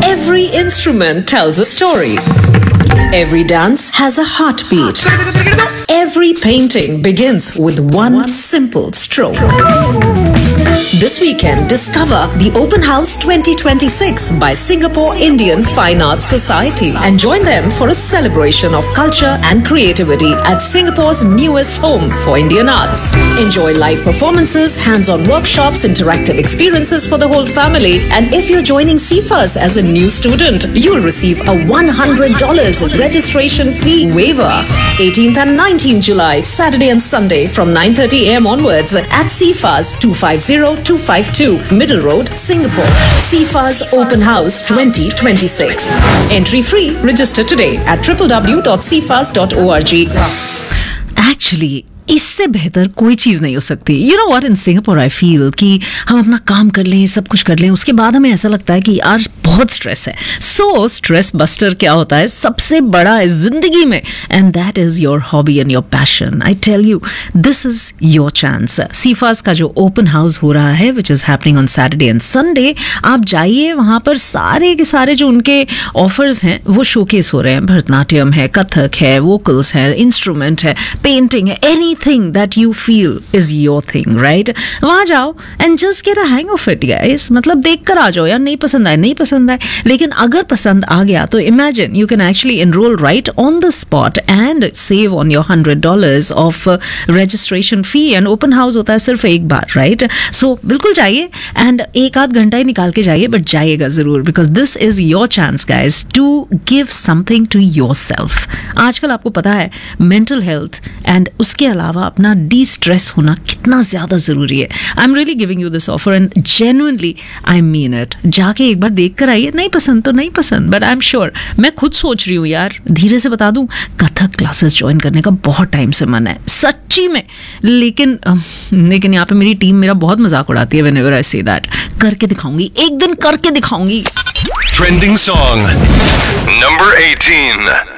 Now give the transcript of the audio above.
Every instrument tells a story. Every dance has a heartbeat. Every painting begins with one simple stroke. This weekend, discover the Open House 2026 by Singapore Indian Fine Arts Society and join them for a celebration of culture and creativity at Singapore's newest home for Indian arts. Enjoy live performances, hands-on workshops, interactive experiences for the whole family, and if you're joining CFAS as a new student, you'll receive a $100 registration fee waiver. 18th and 19th July, Saturday and Sunday from 9:30 a.m. onwards at CFAS 250-252 Middle Road, Singapore. CFAS Open House 2026. Entry free. Register today at www.cfas.org. Actually, इससे बेहतर कोई चीज़ नहीं हो सकती. You know what, in Singapore I feel कि हम अपना काम कर लें, सब कुछ कर लें, उसके बाद हमें ऐसा लगता है कि यार बहुत स्ट्रेस है. सो स्ट्रेस बस्टर क्या होता है? सबसे बड़ा है जिंदगी में, and that is your hobby and your passion. I tell you, this is your chance. सीफास का जो ओपन हाउस हो रहा है, which is happening on Saturday and Sunday, आप जाइए वहाँ पर. सारे के सारे जो उनके ऑफर्स हैं वो शोकेस हो रहे हैं. भरतनाट्यम है, कथक है, वोकल्स है, इंस्ट्रूमेंट है, पेंटिंग है, anything that you feel is your thing, right? वहां जाओ and just get a hang of it, guys. मतलब देख कर आ जाओ यार. नहीं पसंद आए, नहीं पसंद आए, लेकिन अगर पसंद आ गया तो imagine you can actually enroll right on the spot and save on your $100 of registration fee. And open house होता है सिर्फ एक बार, right? So बिल्कुल जाइए and एक आध घंटा ही निकाल के जाइए, but जाइएगा जरूर, because this is your chance, guys, to give something to yourself. आजकल आपको पता है mental health and उसके अलावा अपना डी स्ट्रेस होना कितना ज्यादा जरूरी है. I am really giving you this offer and genuinely I mean it. जाके एक बार देख कर आइए. नहीं पसंद तो नहीं पसंद, बट आई एम श्योर. मैं खुद सोच रही हूँ यार, धीरे से बता दूं, कथक क्लासेस ज्वाइन करने का बहुत टाइम से मन है, सच्ची में. लेकिन यहाँ पे मेरी टीम मेरा बहुत मजाक उड़ाती है व्हेनेवर आई से दैट. करके दिखाऊंगी, एक दिन करके दिखाऊंगी. Trending song number 18.